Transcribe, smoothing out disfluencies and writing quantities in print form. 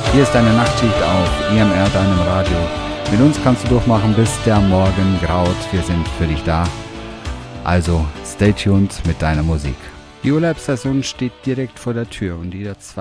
Hier ist deine Nachtschicht auf EMR, deinem Radio. Mit uns kannst du durchmachen, bis der Morgen graut. Wir sind für dich da. Also stay tuned mit deiner Musik. Die Urlaubssaison steht direkt vor der Tür und jeder